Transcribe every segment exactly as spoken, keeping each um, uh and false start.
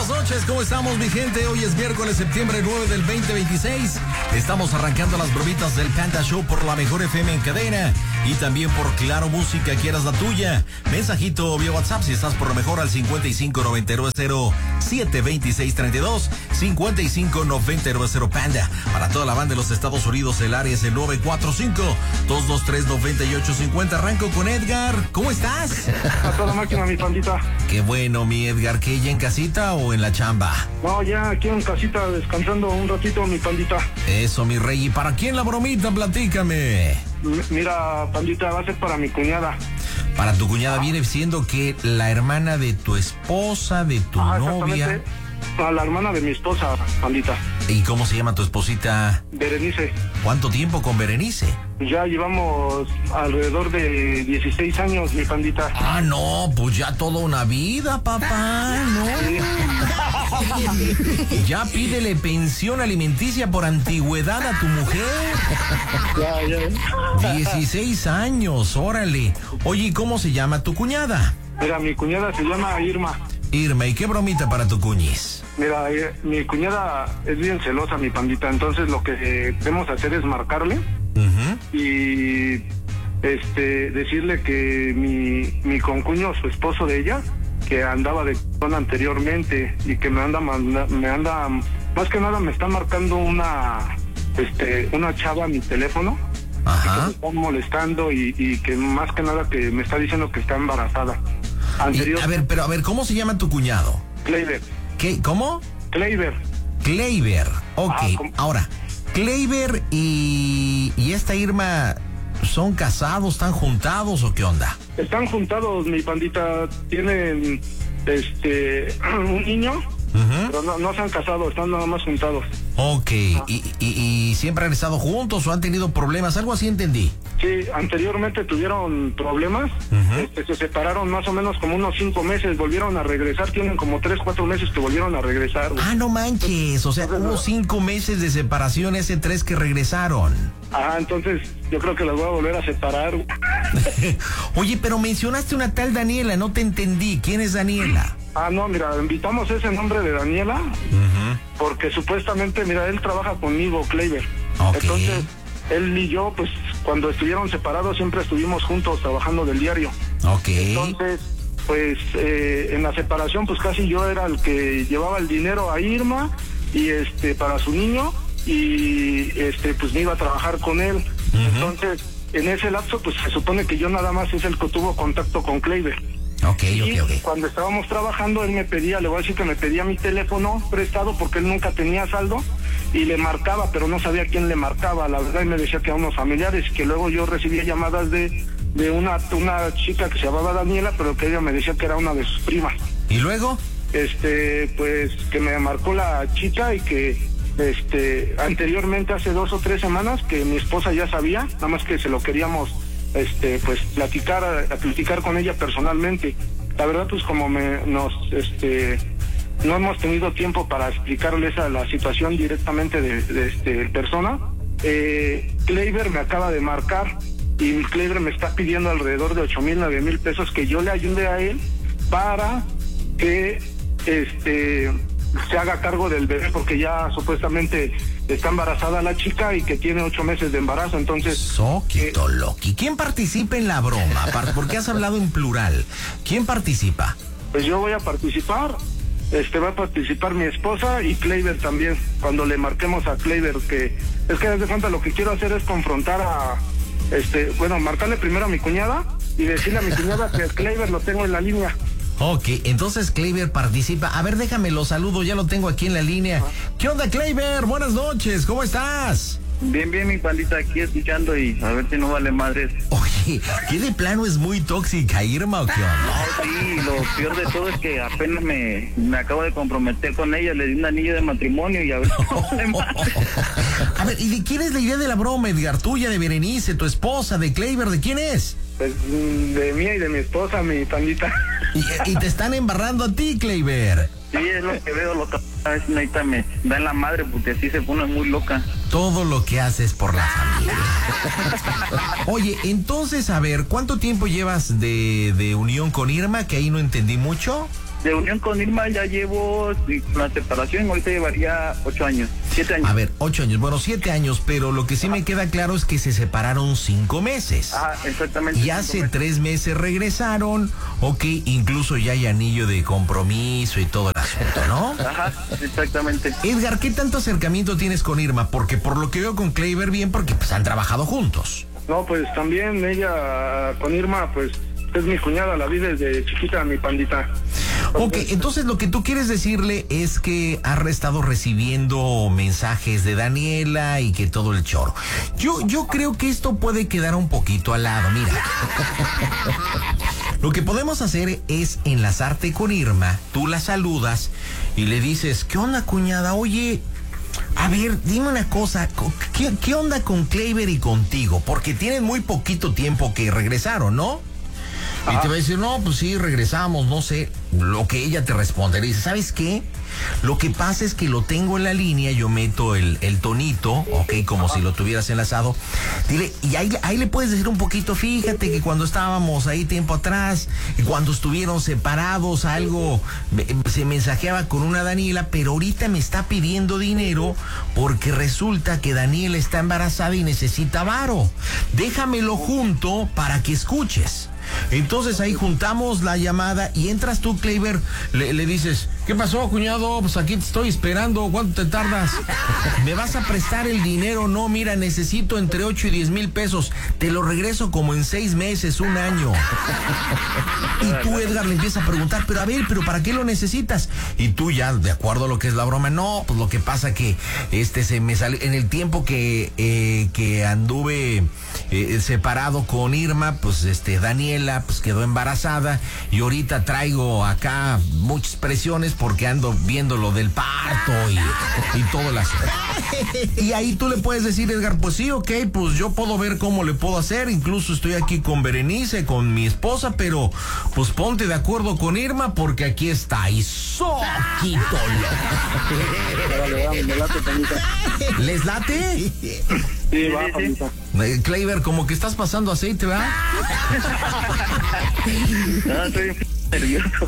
buenas noches, ¿cómo estamos, mi gente? Hoy es miércoles, septiembre nueve del veinte veintiséis. Estamos arrancando las bromitas del Panda Show por la mejor F M en cadena y también por Claro Música, quieras la tuya. Mensajito vía WhatsApp si estás por lo mejor al cincuenta y cinco noventa y nueve cero siete veintiséis treinta y dos, cincuenta y cinco noventa y nueve cero Panda. Para toda la banda de los Estados Unidos, el área es el nueve cuatro cinco, dos dos tres, noventa y ocho cincuenta. Arranco con Edgar. ¿Cómo estás? A toda máquina, mi pandita. Qué bueno, mi Edgar. ¿Qué, ya en casita o en la chamba? No, ya aquí en casita descansando un ratito, mi pandita. Eso, mi rey. ¿Y para quién la bromita? Platícame. M- mira, pandita, va a ser para mi cuñada. Para tu cuñada viene siendo que la hermana de tu esposa, de tu Ah, novia. A la hermana de mi esposa, pandita. ¿Y cómo se llama tu esposita? Berenice. ¿Cuánto tiempo con Berenice? Ya llevamos alrededor de dieciséis años, mi pandita. Ah, no, pues ya toda una vida, papá, ¿no? Sí. Ya pídele pensión alimenticia por antigüedad a tu mujer. Ya, ya. dieciséis años, órale. Oye, ¿y cómo se llama tu cuñada? Mira, mi cuñada se llama Irma. Irma, ¿y qué bromita para tu cuñis? Mira, eh, mi cuñada es bien celosa, mi pandita. Entonces lo que eh, debemos hacer es marcarle. Uh-huh. Y este decirle que mi, mi concuño, su esposo de ella, que andaba de zona anteriormente y que me anda manda, me anda más que nada me está marcando una este una chava a mi teléfono. Ajá. Que me está molestando y, y que más que nada que me está diciendo que está embarazada. Anterior, Y, a ver, pero a ver, ¿cómo se llama tu cuñado? Kleiber. ¿Qué? ¿Cómo? Kleiber. Kleiber. Ok, Ah, ¿cómo? ahora, Kleiber y, y esta Irma, ¿son casados, están juntados o qué onda? Están juntados, mi pandita. Tienen este un niño, Uh-huh. pero no, no se han casado, están nada más juntados. Ok, ¿Y, y, y siempre han estado juntos o han tenido problemas? Algo así entendí. Sí, anteriormente tuvieron problemas, Ujú. este, se separaron más o menos como unos cinco meses, volvieron a regresar, tienen como tres, cuatro meses que volvieron a regresar. güey. Ah, no manches, o sea, hubo cinco meses de separación, ese tres que regresaron. Ah, entonces yo creo que las voy a volver a separar. güey. Oye, pero mencionaste una tal Daniela, no te entendí. ¿Quién es Daniela? Ah, no, mira, invitamos ese nombre de Daniela, Uh-huh. porque supuestamente, mira, él trabaja conmigo, Kleiber. Ok. Entonces, él y yo, pues, cuando estuvieron separados, siempre estuvimos juntos trabajando del diario. Ok. Entonces, pues eh, en la separación, pues casi yo era el que llevaba el dinero a Irma y este para su niño y este pues me iba a trabajar con él. Uh-huh. Entonces, en ese lapso, pues se supone que yo nada más es el que tuvo contacto con Kleiber. Ok, Y ok, ok. cuando estábamos trabajando, él me pedía, le voy a decir que me pedía mi teléfono prestado porque él nunca tenía saldo y le marcaba, pero no sabía quién le marcaba, la verdad, y me decía que a unos familiares, que luego yo recibía llamadas de, de una, una chica que se llamaba Daniela, pero que ella me decía que era una de sus primas. ¿Y luego? Este, pues, que me marcó la chica y que, este, anteriormente, hace dos o tres semanas, que mi esposa ya sabía, nada más que se lo queríamos este pues platicar a, a platicar con ella personalmente. La verdad, pues como me nos este no hemos tenido tiempo para explicarles a la situación directamente de, de este persona. eh, Kleiber me acaba de marcar y Kleiber me está pidiendo alrededor de ocho mil, nueve mil pesos que yo le ayude a él para que este se haga cargo del bebé, porque ya supuestamente está embarazada la chica y que tiene ocho meses de embarazo. Entonces, Soquito Loki. ¿Quién participa en la broma? Par- Porque has hablado en plural. ¿Quién participa? pues yo voy a participar. Este va a participar mi esposa y Kleiber también. Cuando le marquemos a Kleiber, que es que desde cuenta lo que quiero hacer es confrontar a este, bueno, marcarle primero a mi cuñada y decirle a mi cuñada que Kleiber lo tengo en la línea. Ok, entonces Kleiber participa. A ver, déjame lo saludo, ya lo tengo aquí en la línea. ¿Qué onda, Kleiber? Buenas noches, ¿cómo estás? Bien, bien, mi pandita, aquí escuchando y a ver si no vale madres. Oye, ¿qué de plano es muy tóxica, Irma, o qué onda? No, sí, lo peor de todo es que apenas me, me acabo de comprometer con ella, le di un anillo de matrimonio y a ver si no vale madres. A ver, ¿y de quién es la idea de la broma, Edgar? ¿Tuya, de Berenice, tu esposa, de Kleiber? ¿De quién es? Pues de mía y de mi esposa, mi pandita. Y, y te están embarrando a ti, Kleiber. Sí, es lo que veo, lo que a veces neta me da en la madre porque así se pone muy loca. Todo lo que haces por la familia. Oye, entonces, a ver, ¿cuánto tiempo llevas de, de unión con Irma? Que ahí no entendí mucho. de unión con Irma ya llevo, y con la separación ahorita llevaría ocho años, siete años. A ver, ocho años, bueno, siete años, pero lo que sí me queda claro es que se separaron cinco meses. Ah, exactamente. Y hace meses. tres meses regresaron, ok, incluso ya hay anillo de compromiso y todo el asunto, ¿no? Ajá, exactamente. Edgar, ¿qué tanto acercamiento tienes con Irma? Porque por lo que veo con Kleiber bien, porque pues han trabajado juntos. No, pues también ella con Irma, pues es mi cuñada, la vi desde chiquita, mi pandita. Ok, entonces lo que tú quieres decirle es que has estado recibiendo mensajes de Daniela y que todo el choro. Yo, yo creo que esto puede quedar un poquito al lado, mira. Lo que podemos hacer es enlazarte con Irma, tú la saludas y le dices, ¿qué onda, cuñada? Oye, a ver, dime una cosa, ¿qué, qué onda con Kleiber y contigo? Porque tienen muy poquito tiempo que regresaron, ¿no? Y te va a decir, no, pues sí, regresamos, no sé. Lo que ella te responde, le dice, ¿sabes qué? Lo que pasa es que lo tengo en la línea, yo meto el, el tonito, ok, como si lo tuvieras enlazado. Dile, y ahí, ahí le puedes decir un poquito, fíjate que cuando estábamos ahí tiempo atrás, y cuando estuvieron separados, algo se mensajeaba con una Daniela, pero ahorita me está pidiendo dinero porque resulta que Daniela está embarazada y necesita varo. Déjamelo junto para que escuches. Entonces ahí juntamos la llamada y entras tú, Kleiber, le, le dices, ¿qué pasó, cuñado? Pues aquí te estoy esperando, ¿cuánto te tardas? ¿Me vas a prestar el dinero? No, mira, necesito entre ocho y diez mil pesos, te lo regreso como en seis meses, un año. Y tú, Edgar, le empiezas a preguntar, pero a ver, ¿pero para qué lo necesitas? Y tú ya, de acuerdo a lo que es la broma, no, pues lo que pasa que este se me salió, en el tiempo que, eh, que anduve eh, separado con Irma, pues este, Daniela, pues quedó embarazada y ahorita traigo acá muchas presiones porque ando viendo lo del parto y, y todo el asunto. Y ahí tú le puedes decir, Edgar, pues sí, ok, pues yo puedo ver cómo le puedo hacer, incluso estoy aquí con Berenice, con mi esposa, pero pues ponte de acuerdo con Irma porque aquí está y soquito. ¿Les late? Sí, va, pandita. Eh, Kleiber, como que estás pasando aceite, ¿verdad? No, estoy nervioso.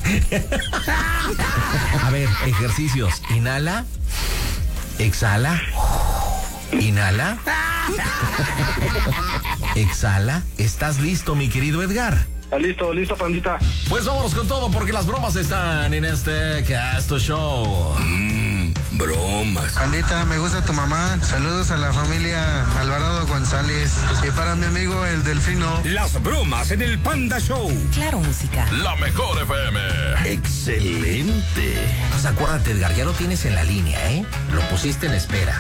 A ver, ejercicios. Inhala. Exhala. Inhala. Exhala. ¿Estás listo, mi querido Edgar? Listo, listo, pandita. Pues vámonos con todo porque las bromas están en este Casto Show. Mmm, bromas. Pandita, me gusta tu mamá. Saludos a la familia Alvarado González. Y para mi amigo el Delfino. Las bromas en el Panda Show. Claro, música. La mejor F M. Excelente. Pues acuérdate, Edgar, ya lo tienes en la línea, ¿eh? Lo pusiste en espera.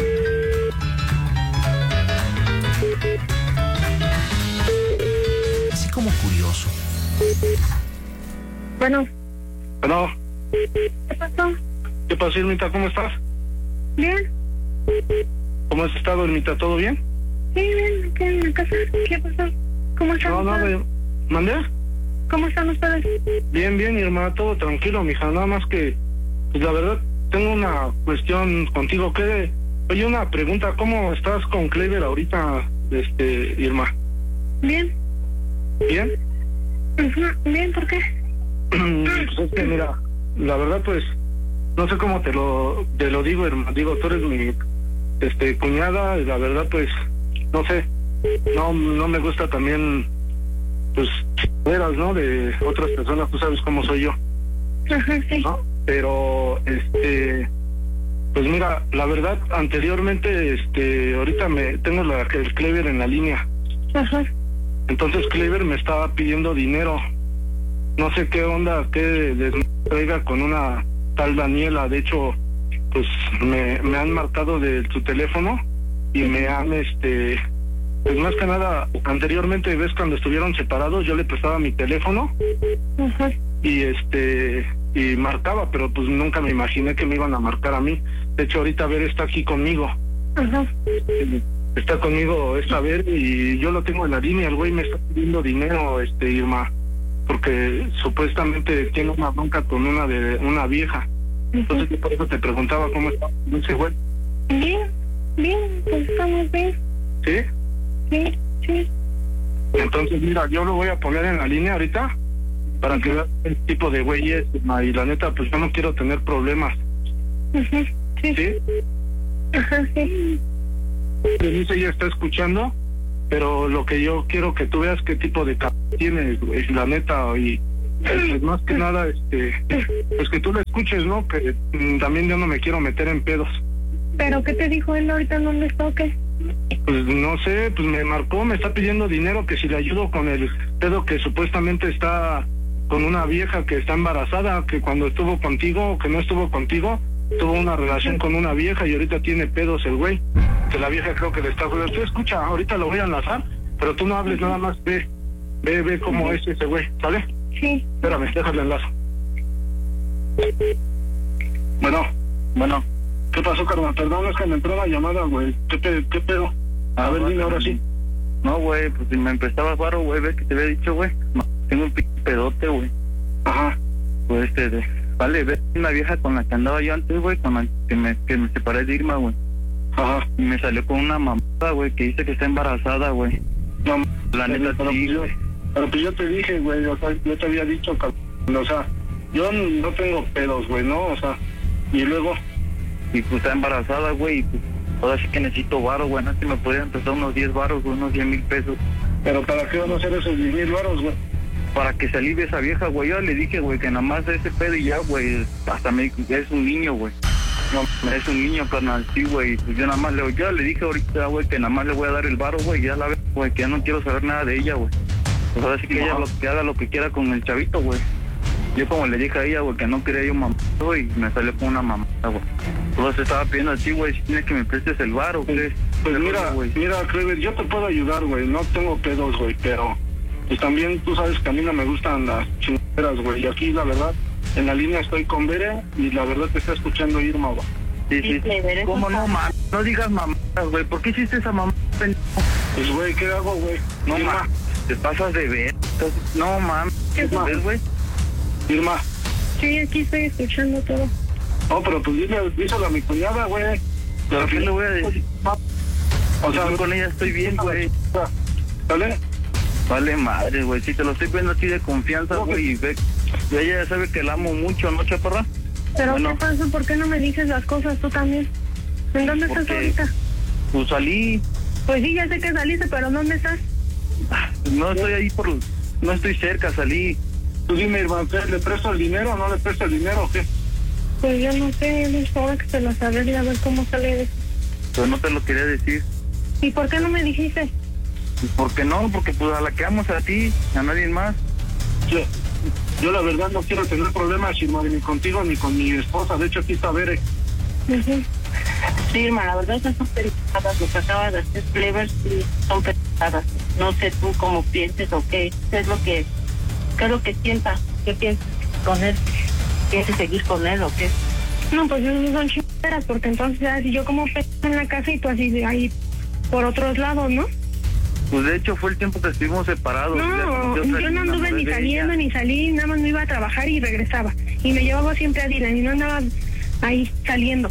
Así como curioso. Bueno, Bueno, ¿qué pasó? ¿qué pasó, Irmita? ¿Cómo estás? ¿Bien? ¿Cómo has estado, Irmita? ¿Todo bien? Sí, bien, aquí en la casa. ¿Qué pasó? ¿Cómo están No, no, ustedes? de... ¿Mandé? ¿Cómo están ustedes? Bien, bien, Irma, todo tranquilo, mija. Nada más que, pues la verdad, tengo una cuestión contigo. ¿Qué? Oye, una pregunta. ¿Cómo estás con Kleiber ahorita, este, Irma? Bien. ¿Bien? Ujú, bien, ¿por qué? Pues es que, mira, la verdad, pues, no sé cómo te lo, te lo digo, Irma. Digo, tú eres mi, este, cuñada, y la verdad, pues, no sé. No, no me gusta también, pues, veras, ¿no? De otras personas, tú sabes cómo soy yo. Ajá, sí. ¿No? Pero, este, pues mira, la verdad, anteriormente, este, ahorita me tengo la, el Kleiber en la línea. Ajá. Entonces Kleiber me estaba pidiendo dinero. No sé qué onda, qué les traiga con una tal Daniela. De hecho, pues me, me han marcado de su teléfono y me han, este, pues más que nada, anteriormente, ves, cuando estuvieron separados, yo le prestaba mi teléfono. Ajá. Y este, y marcaba, pero pues nunca me imaginé que me iban a marcar a mí. De hecho, ahorita Ver está aquí conmigo. Ajá. Está conmigo esta Ver y yo lo tengo en la línea. El güey me está pidiendo dinero, este, Irma, porque supuestamente tiene una bronca con una de una vieja. Entonces yo por eso te preguntaba cómo está ese güey. Bien, bien, pues estamos bien. ¿Sí? Sí, sí. Entonces, mira, yo lo voy a poner en la línea ahorita para que veas el tipo de güey es, Irma, y la neta, pues yo no quiero tener problemas. Ajá, sí. ¿Sí? Ajá, sí. Denise ya está escuchando, pero lo que yo quiero que tú veas qué tipo de c tienes, güey, la neta, y pues, más que nada, este, pues que tú la escuches, ¿no? Que mm, también yo no me quiero meter en pedos. ¿Pero qué te dijo él ahorita? ¿No me toque? Pues no sé, pues me marcó, me está pidiendo dinero, que si le ayudo con el pedo que supuestamente está con una vieja que está embarazada, que cuando estuvo contigo, que no estuvo contigo, tuvo una relación con una vieja y ahorita tiene pedos el güey, que la vieja creo que le está jugando. Tú escucha, ahorita lo voy a enlazar, pero tú no hables, nada más ve, ve, ve cómo es ese güey, ¿sale? Sí. Espérame, déjale enlazo. Bueno, Bueno. ¿qué pasó, carnal? Perdón, es que me entró la llamada, güey. ¿Qué, pe qué pedo? A Ah, ver, dime ahora sí. No, güey, pues si me empezaba varo, güey, ves que te había dicho, güey. Tengo un p pedote, güey. Ajá. Pues este, de, vale, ves una vieja con la que andaba yo antes, güey, con la que me, que me separé de Irma, güey. Ajá. Y me salió con una mamada, güey, que dice que está embarazada, güey. No, La pero, neta pero, sí, yo, güey. pero pues yo te dije, güey, o sea, yo te había dicho, cabrón, o sea, yo no tengo pedos, güey, ¿no? O sea, y luego... Y pues está embarazada, güey, y pues ahora sí que necesito varo, güey. No sé si me podrían prestar unos diez varos, güey, unos diez mil pesos. ¿Pero para qué van a hacer esos diez mil varos, güey? Para que se alivie esa vieja, güey. Yo le dije, güey, que nada más ese pedo y ya, güey. Hasta me dijo, es un niño, güey. No, es un niño, carnal, sí, güey. Pues yo nada más le, yo le dije ahorita, güey, que nada más le voy a dar el varo, güey. Ya la veo, güey, que ya no quiero saber nada de ella, güey. Pues ahora sí que ella lo, que haga lo que quiera con el chavito, güey. Yo como le dije a ella, güey, que no quería yo mamá, güey, y me salió con una mamá, güey. Entonces estaba pidiendo así, güey, si tienes que me prestes el varo, Pues, ¿crees? pues mira, güey. mira, Clever, yo te puedo ayudar, güey, no tengo pedos, güey, pero pues también tú sabes que a mí no me gustan las chingaderas, güey, y aquí la verdad, en la línea estoy con Bere y la verdad te está escuchando Irma, güey. Sí, sí. ¿Cómo no, mamá? No digas mamá, güey, ¿por qué hiciste esa mamá, pendejo? Pues, güey, ¿qué hago, güey? No, Irma, ma, te pasas de ver. No, mam. ¿Qué pasó? ¿Ves, güey? Irma. Sí, aquí estoy escuchando todo. No, pero pues dile, díselo a mi cuñada, güey. ¿Pero qué le voy a decir? O sea, Yo con ella estoy bien, güey. ¿Sale? Vale madre, güey. Si te lo estoy viendo así de confianza, güey, y ve. Y ella ya sabe que la amo mucho, ¿no, chaparra? ¿Pero Bueno. qué pasa? ¿Por qué no me dices las cosas tú también? ¿En dónde estás Porque- ahorita? Pues salí. Pues sí, ya sé que saliste, pero ¿dónde estás? No estoy ahí por. No estoy cerca, salí. Tú dime, Irma, ¿le presto el dinero o no le presto el dinero o qué? Pues yo no sé, es hora que te lo saber y a ver cómo sale de eso. Pero no te lo quería decir. ¿Y por qué no me dijiste? ¿Por qué no? Porque pues a la que amo es a ti, a nadie más. Yo, yo la verdad no quiero tener problemas, Irma, ni contigo ni con mi esposa. De hecho, aquí está Bere. Ujú. Sí, Irma, la verdad esas son pendejadas, lo que acaba de hacer Clever, sí, son pendejadas. No sé tú cómo pienses o qué, qué es lo que, qué es lo que sientas, qué piensas con él, piensas seguir con él o qué. No, pues eso son chingaderas, porque entonces ya, si yo como pe en la casa y tú así de ahí por otros lados, ¿no? Pues de hecho fue el tiempo que estuvimos separados. No, Ya- yo salí no anduve enamoré ni de saliendo ella. ni salí, nada más me iba a trabajar y regresaba. Y me llevaba siempre a Dylan y no andaba ahí saliendo.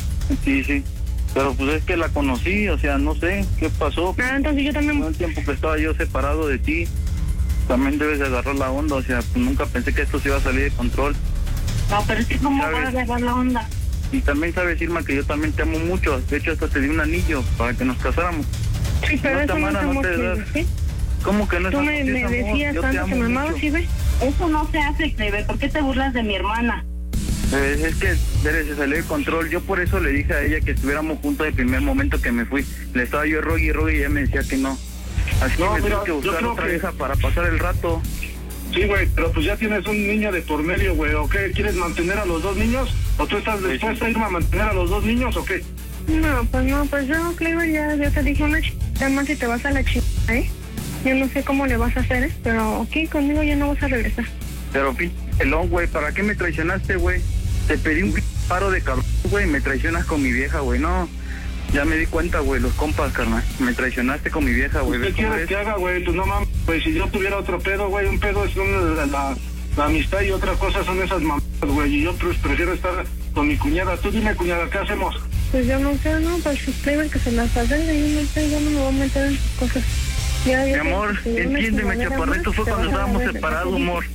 Sí, sí. Pero pues es que la conocí, o sea, no sé qué pasó. Ah, entonces yo también... Todo el tiempo que estaba yo separado de ti, también debes de agarrar la onda, o sea, pues nunca pensé que esto se iba a salir de control. No, pero es que cómo ¿Sabes? va a agarrar la onda. Y también sabes, Irma, que yo también te amo mucho. De hecho, hasta te di un anillo para que nos casáramos. Sí, pero no te eso no amara, es no amor, te ¿sí? das. ¿Sí? ¿Cómo que no es Tú amor? me, Sí es me amor. decías Yo te tanto que amo me amabas, mucho. ¿sí ves? Eso no se hace, Clever, ¿por qué te burlas de mi hermana? Eh, es que Bere, se salió de control. Yo por eso le dije a ella que estuviéramos juntos el primer momento que me fui. Le estaba yo rogue y rogue y ella me decía que no. Así No, que me mira, tuve que yo buscar creo otra que- vieja para pasar el rato. Sí, güey, pero pues ya tienes un niño de por medio, güey, ¿o qué? ¿Quieres mantener a los dos niños? ¿O tú estás dispuesta a irme a mantener a los dos niños o qué? No, pues no, pues yo, Clever, ya, ya te dije una chica más y te vas a la chingada, ¿eh? Yo no sé cómo le vas a hacer, ¿eh? Pero aquí conmigo ya no vas a regresar. Pero pinche pelón, güey, ¿para qué me traicionaste, güey? Te pedí un pinche paro de cabrón, güey, me traicionas con mi vieja, güey, no. Ya me di cuenta, güey, los compas, carnal. Me traicionaste con mi vieja, güey. ¿Qué ¿Ves cómo quieres es? que haga, güey? Pues no mames, güey, si yo tuviera otro pedo, güey, un pedo es una, la, la amistad y otra cosa son esas mamadas, güey, y yo pues prefiero estar con mi cuñada. Tú dime, cuñada, ¿qué hacemos? Pues yo no sé, no, pues Clever que se las hace, yo no sé, yo no me voy a meter en sus cosas. Ya, Mi ya amor, sé que si una entiéndeme, chingadera chaparrito, más, fue te cuando vas a estábamos ver, separados, ya te amor. dije.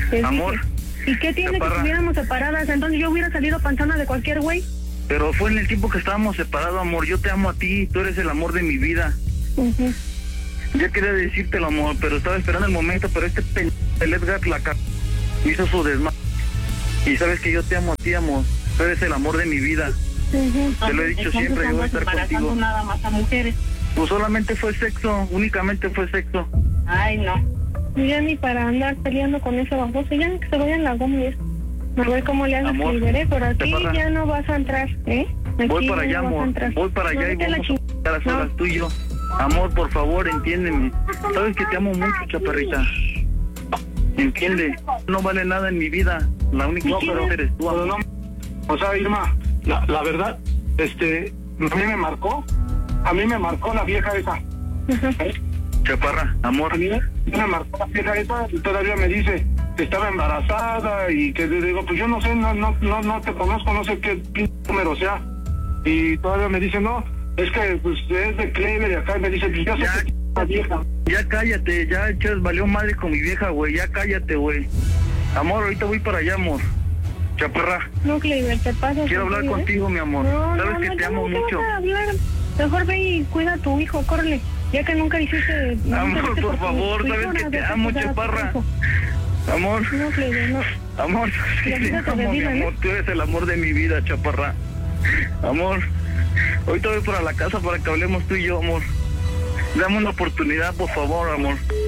Les Amor. dije. ¿Y qué tiene Chaparra. que estuviéramos separadas? Entonces yo hubiera salido panzona de cualquier güey. Pero fue en el tiempo que estábamos separados, amor. Yo te amo a ti, tú eres el amor de mi vida. Uh-huh. Ya quería decírtelo, amor, pero estaba esperando el momento, pero este pendejo el Edgar la ca... hizo su desmadre. Y sabes que yo te amo a ti, amor. Tú eres el amor de mi vida. Uh-huh. Te lo he dicho Entonces, siempre, yo voy a estar andas contigo. embarazando nada más a mujeres. Pues solamente fue sexo, únicamente fue sexo. Ay, no. Ya ni para andar peleando con ese baboso, ya que se vayan las gomias. A ver cómo le hagas Amor, que liberé, pero aquí Chaparra. ya no vas a entrar, ¿eh? Aquí Voy para ya allá, no vas a amor. entrar. Voy para No, allá y vete a la vamos a chingada. estar a solas No. tú y yo. Amor, por favor, entiéndeme. Sabes que te amo mucho, chaparrita. Entiende, no vale nada en mi vida. La única No, que pero, eres tú, pero amor. no, o sea, Irma, la, la verdad, este, a mí me marcó, a mí me marcó la vieja esa. ¿Eh? Chaparra, amor. A mí me, me marcó la vieja esa y todavía me dice que estaba embarazada y que le digo, pues yo no sé, no, no, no, no te conozco, no sé qué pinche número sea. Y todavía me dice, no, es que pues es de Clever y acá, y me dice, pues yo sé Ya. que es la vieja. Ya cállate, ya chas, valió madre con mi vieja, güey. Ya cállate, güey. Amor, ahorita voy para allá, amor. Chaparra, No, Clever, te pasas. quiero hablar ¿eh? contigo, mi amor. No, Sabes no, que no, te ya amo no mucho. vas a hablar. Mejor ve y cuida a tu hijo, córrele. Ya que nunca hiciste... nunca Amor, hiciste por tu- favor, tu sabes hijo, que no, te deja amo, cuidar a tu chaparra. hijo. Amor, No, Clever, no. amor, Y te ahorita te amo, mi desdilan, ¿eh? amor. Tú eres el amor de mi vida, chaparra. Amor, ahorita voy para la casa para que hablemos tú y yo, amor. Dame una oportunidad, por favor, amor.